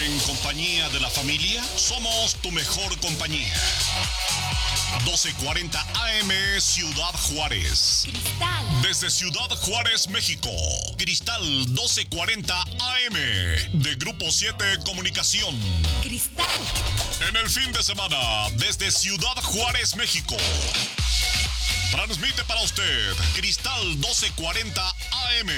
En compañía de la familia, somos tu mejor compañía. 1240 AM Ciudad Juárez. Cristal. Desde Ciudad Juárez, México. Cristal 1240 AM de Grupo 7 Comunicación. Cristal. En el fin de semana, desde Ciudad Juárez, México. Transmite para usted Cristal 1240 AM.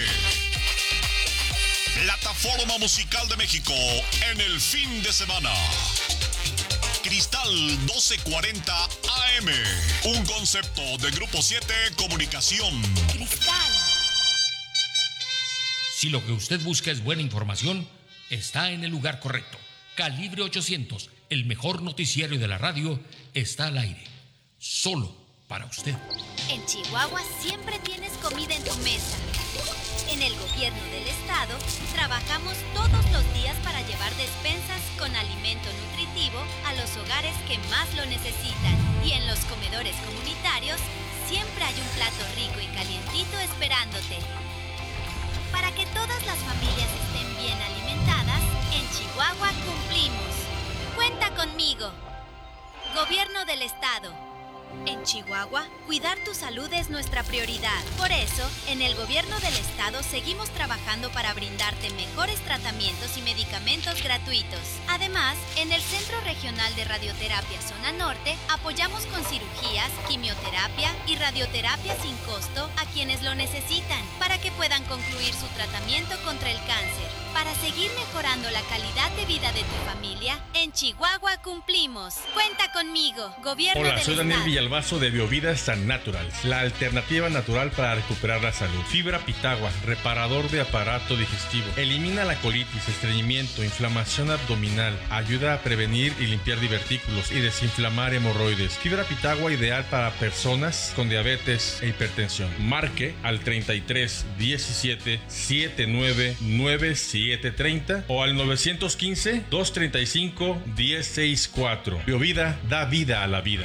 Plataforma Musical de México en el fin de semana. Cristal 1240 AM. Un concepto de Grupo 7 Comunicación. Cristal. Si lo que usted busca es buena información, está en el lugar correcto. Calibre 800, el mejor noticiario de la radio, está al aire. Solo para usted. En Chihuahua siempre tienes comida en tu mesa. En el gobierno del estado trabajamos todos los días para llevar despensas con alimento nutritivo a los hogares que más lo necesitan. Y en los comedores comunitarios siempre hay un plato rico y calientito esperándote. Para que todas las familias estén bien alimentadas, en Chihuahua cumplimos. Cuenta conmigo. Gobierno del estado. En Chihuahua, cuidar tu salud es nuestra prioridad. Por eso, en el gobierno del estado seguimos trabajando para brindarte mejores tratamientos y medicamentos gratuitos. Además, en el Centro Regional de Radioterapia Zona Norte, apoyamos con cirugías, quimioterapia y radioterapia sin costo a quienes lo necesitan, para que puedan concluir su tratamiento contra el cáncer. Para seguir mejorando la calidad de vida de tu familia, en Chihuahua cumplimos. Cuenta conmigo, gobierno del estado. Hola, soy Daniel Villalbazo de Biovida San Naturals, la alternativa natural para recuperar la salud. Fibra Pitagua, reparador de aparato digestivo. Elimina la colitis, estreñimiento, inflamación abdominal. Ayuda a prevenir y limpiar divertículos y desinflamar hemorroides. Fibra Pitagua ideal para personas con diabetes e hipertensión. Marque al 33 17 79 9730 o al 915 235 1064. Biovida da vida a la vida.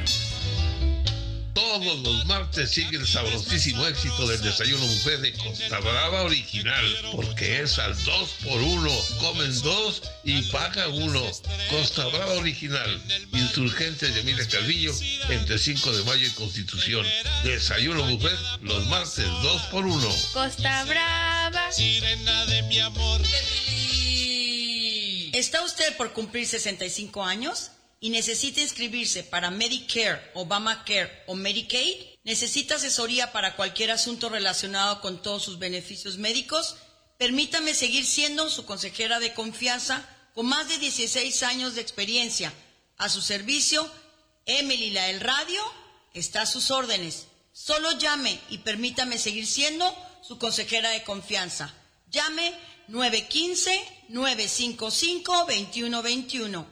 Todos los martes sigue el sabrosísimo éxito del desayuno buffet de Costa Brava Original, porque es al 2x1. Comen 2 y pagan 1. Costa Brava Original, Insurgentes de Emilia Calvillo, entre 5 de mayo y Constitución. Desayuno buffet los martes 2x1. Costa Brava. Sirena de mi amor. ¿Está usted por cumplir 65 años? ¿Y necesita inscribirse para Medicare, Obamacare o Medicaid? ¿Necesita asesoría para cualquier asunto relacionado con todos sus beneficios médicos? Permítame seguir siendo su consejera de confianza con más de 16 años de experiencia. A su servicio, Emily la del radio está a sus órdenes. Solo llame y permítame seguir siendo su consejera de confianza. Llame 915-955-2121.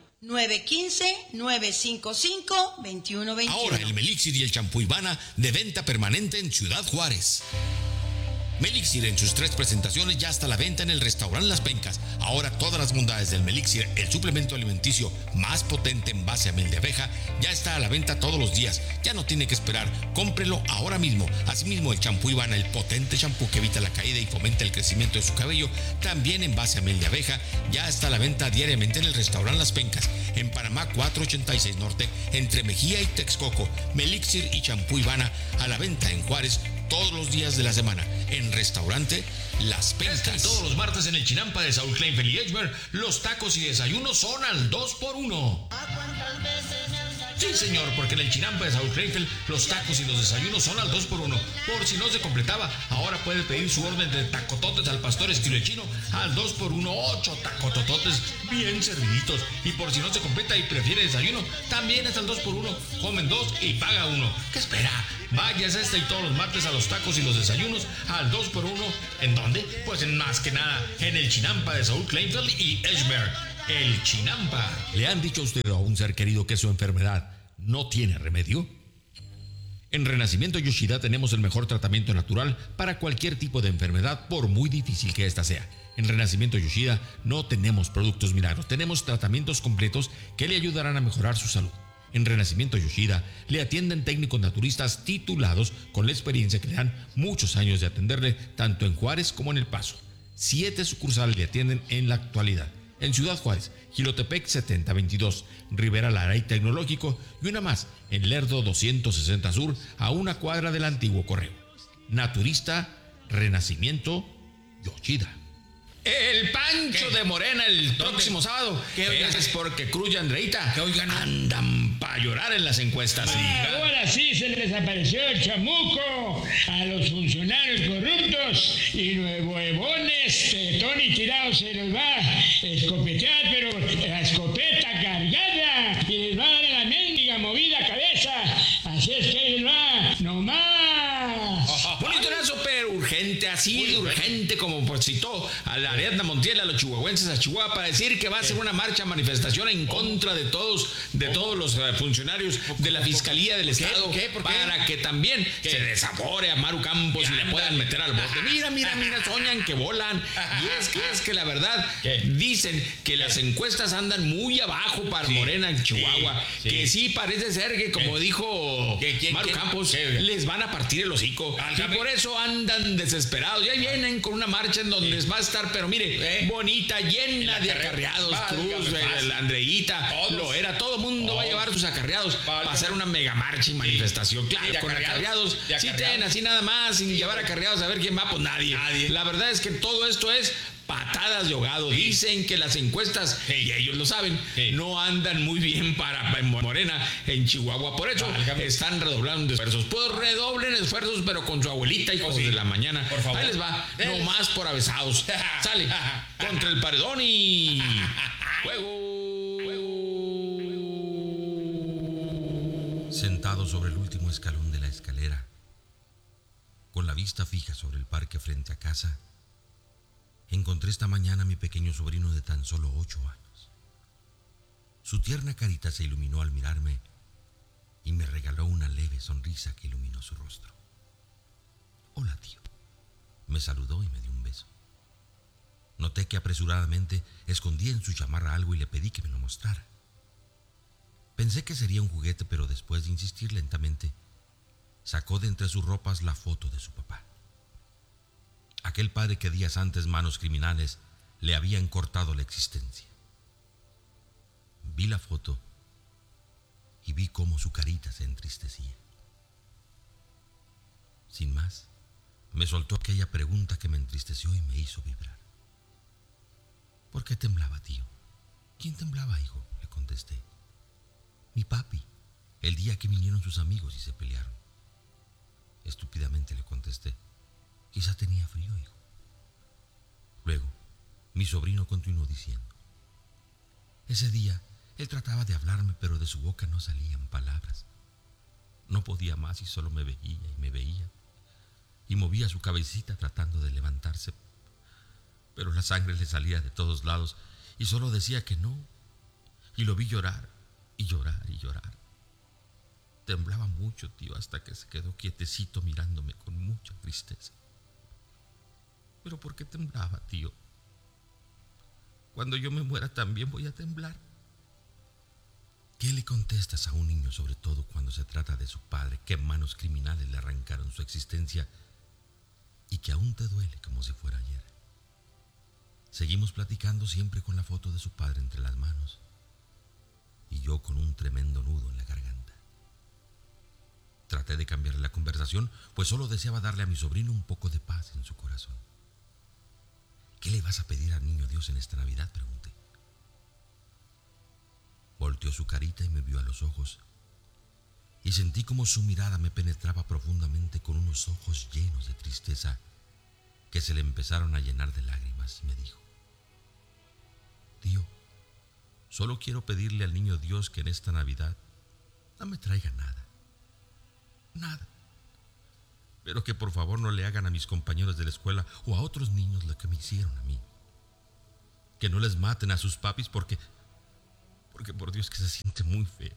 915-955-2121. Ahora el Melixir y el champú Ivana de venta permanente en Ciudad Juárez. Melixir en sus 3 presentaciones ya está a la venta en el restaurante Las Pencas. Ahora todas las bondades del Melixir, el suplemento alimenticio más potente en base a miel de abeja, ya está a la venta todos los días. Ya no tiene que esperar, cómprelo ahora mismo. Asimismo el champú Ivana, el potente champú que evita la caída y fomenta el crecimiento de su cabello, también en base a miel de abeja, ya está a la venta diariamente en el restaurante Las Pencas, en Panamá 486 Norte, entre Mejía y Texcoco. Melixir y champú Ivana a la venta en Juárez todos los días de la semana, en restaurante Las Pencas. Todos los martes en el Chinampa de Saúl Kleinfeld y Edgemer, los tacos y desayunos son al 2x1. Sí, señor, porque en el Chinampa de Saúl Kleinfeld, los tacos y los desayunos son al 2x1. Por si no se completaba, ahora puede pedir su orden de tacototes al pastor estilo chino al 2x1, 8 tacotototes bien serviditos. Y por si no se completa y prefiere desayuno, también es al 2x1. Comen 2 y paga 1. ¿Qué espera? Váyase y todos los martes a los tacos y los desayunos al 2x1. ¿En dónde? Pues en más que nada, en el Chinampa de Saúl Kleinfeld y Edgemer. El Chinampa. ¿Le han dicho a usted o a un ser querido que su enfermedad no tiene remedio? En Renacimiento Yoshida tenemos el mejor tratamiento natural para cualquier tipo de enfermedad, por muy difícil que ésta sea. En Renacimiento Yoshida no tenemos productos milagros, tenemos tratamientos completos que le ayudarán a mejorar su salud. En Renacimiento Yoshida le atienden técnicos naturistas titulados con la experiencia que le dan muchos años de atenderle tanto en Juárez como en El Paso. 7 sucursales le atienden en la actualidad. en Ciudad Juárez, Jilotepec 7022, Rivera Lara y Tecnológico, y una más en Lerdo 260 Sur, a una cuadra del antiguo correo. Naturista, Renacimiento, Yoshida. El Pancho de Morena el próximo sábado. Es porque Cruz y Andreita andan para llorar en las encuestas. Ahora sí se les apareció el chamuco a los funcionarios corruptos y huevones Tony Tirado se los va a escopetear, pero la escopeta cargada y les va a dar en la mendiga movida cabeza. Así es que les va, no más. Monitorazo, pero urgente, así de urgente como pues citó a la Ariadna Montiel, a los chihuahuenses a Chihuahua, para decir que va a ser una marcha, manifestación en contra de todos los funcionarios de la Fiscalía del Estado. ¿Por qué? Para que también se desafore a Maru Campos y le puedan meter al bote. Mira, soñan que volan. Y es que la verdad, dicen que las encuestas andan muy abajo para Morena en Chihuahua. Que sí parece ser que, como dijo Maru Campos, les van a partir el hocico. Y por eso andan desesperados. Ya vienen con una marcha en donde les va a estar, pero mire, bonita, llena de acarreados. Cruz, la Andreita, Loera, todo el mundo va a llevar sus acarreados para hacer una mega marcha y manifestación. Claro, con acarreados, si tienen así nada más, sin llevar acarreados, a ver quién va, pues nadie. La verdad es que todo esto es patadas de ahogado. Dicen que las encuestas, y ellos lo saben, no andan muy bien para Morena en Chihuahua. Por eso están redoblando esfuerzos. Pues redoblen esfuerzos, pero con su abuelita, hijos de la mañana. Por favor. Ahí les va, no más por avesados. Sale contra el paredón y juego. Sentado sobre el último escalón de la escalera, con la vista fija sobre el parque frente a casa, encontré esta mañana a mi pequeño sobrino de tan solo 8 años. Su tierna carita se iluminó al mirarme y me regaló una leve sonrisa que iluminó su rostro. «Hola, tío», me saludó y me dio un beso. Noté que apresuradamente escondía en su chamarra algo y le pedí que me lo mostrara. Pensé que sería un juguete, pero después de insistir lentamente, sacó de entre sus ropas la foto de su papá. Aquel padre que días antes manos criminales le habían cortado la existencia. Vi la foto y vi cómo su carita se entristecía. Sin más, me soltó aquella pregunta que me entristeció y me hizo vibrar. ¿Por qué temblaba, tío? ¿Quién temblaba, hijo?, le contesté. Mi papi, el día que vinieron sus amigos y se pelearon. Estúpidamente le contesté. Quizá tenía frío, hijo. Luego, mi sobrino continuó diciendo. Ese día, él trataba de hablarme, pero de su boca no salían palabras. No podía más y solo me veía y me veía. Y movía su cabecita tratando de levantarse. Pero la sangre le salía de todos lados y solo decía que no. Y lo vi llorar y llorar y llorar. Temblaba mucho, tío, hasta que se quedó quietecito mirándome con mucha tristeza. ¿Pero por qué temblaba, tío? Cuando yo me muera también voy a temblar. ¿Qué le contestas a un niño, sobre todo cuando se trata de su padre, que manos criminales le arrancaron su existencia y que aún te duele como si fuera ayer? Seguimos platicando siempre con la foto de su padre entre las manos y yo con un tremendo nudo en la garganta. Traté de cambiarle la conversación, pues solo deseaba darle a mi sobrino un poco de paz en su corazón. ¿Qué le vas a pedir al niño Dios en esta Navidad?, pregunté. Volteó su carita y me vio a los ojos, y sentí como su mirada me penetraba profundamente con unos ojos llenos de tristeza que se le empezaron a llenar de lágrimas, y me dijo: Tío, solo quiero pedirle al niño Dios que en esta Navidad no me traiga nada, pero que por favor no le hagan a mis compañeros de la escuela o a otros niños lo que me hicieron a mí. Que no les maten a sus papis porque por Dios que se siente muy feo.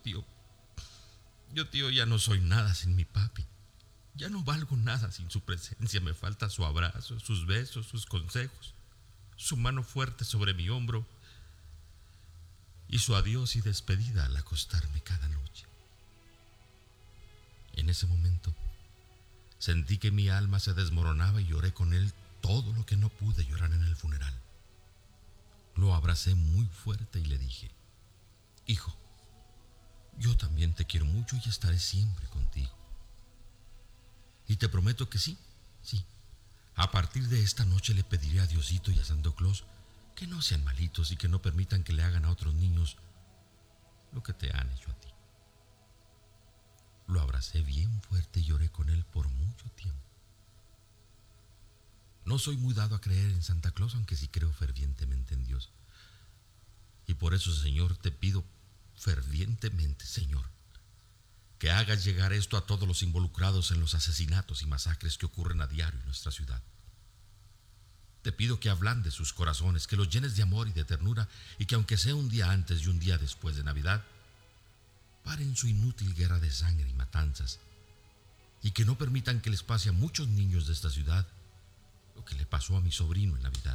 Yo, tío, ya no soy nada sin mi papi. Ya no valgo nada sin su presencia. Me falta su abrazo, sus besos, sus consejos, su mano fuerte sobre mi hombro y su adiós y despedida al acostarme cada noche. En ese momento sentí que mi alma se desmoronaba y lloré con él todo lo que no pude llorar en el funeral. Lo abracé muy fuerte y le dije: hijo, yo también te quiero mucho y estaré siempre contigo. Y te prometo que sí, a partir de esta noche le pediré a Diosito y a Santo Claus que no sean malitos y que no permitan que le hagan a otros niños lo que te han hecho a ti. Lo abracé bien fuerte y lloré con él por mucho tiempo. No soy muy dado a creer en Santa Claus, aunque sí creo fervientemente en Dios. Y por eso, Señor, te pido fervientemente, Señor, que hagas llegar esto a todos los involucrados en los asesinatos y masacres que ocurren a diario en nuestra ciudad. Te pido que ablandes sus corazones, que los llenes de amor y de ternura, y que aunque sea un día antes y un día después de Navidad, paren su inútil guerra de sangre y matanzas, y que no permitan que les pase a muchos niños de esta ciudad lo que le pasó a mi sobrino en Navidad.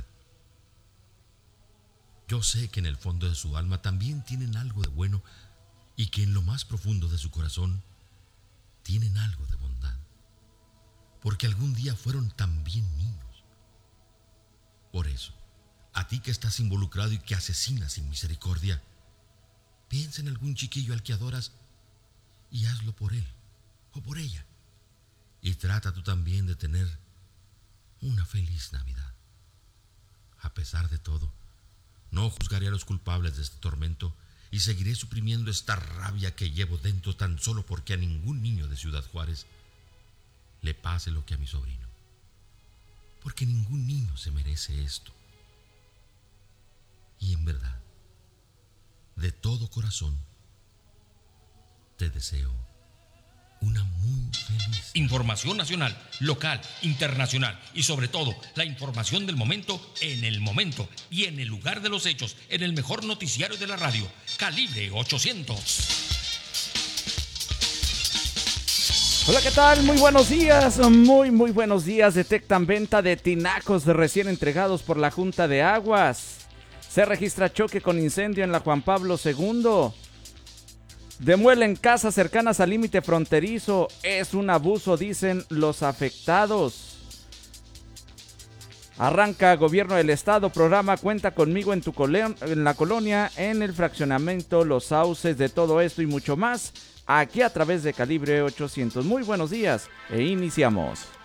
Yo sé que en el fondo de su alma también tienen algo de bueno y que en lo más profundo de su corazón tienen algo de bondad, porque algún día fueron también niños. Por eso, a ti que estás involucrado y que asesinas sin misericordia, piensa en algún chiquillo al que adoras y hazlo por él o por ella. Y trata tú también de tener una feliz Navidad. A pesar de todo, no juzgaré a los culpables de este tormento y seguiré suprimiendo esta rabia que llevo dentro tan solo porque a ningún niño de Ciudad Juárez le pase lo que a mi sobrino. Porque ningún niño se merece esto. Y en verdad, de todo corazón, te deseo una muy feliz. Información nacional, local, internacional y sobre todo la información del momento en el momento y en el lugar de los hechos, en el mejor noticiario de la radio, Calibre 800. Hola, ¿qué tal? Muy buenos días, muy buenos días. Detectan venta de tinacos recién entregados por la Junta de Aguas. Se registra choque con incendio en la Juan Pablo II. Demuelen casas cercanas al límite fronterizo. Es un abuso, dicen los afectados. Arranca Gobierno del Estado, programa Cuenta Conmigo en la colonia, en el fraccionamiento Los Sauces. De todo esto y mucho más, aquí a través de Calibre 800. Muy buenos días e iniciamos.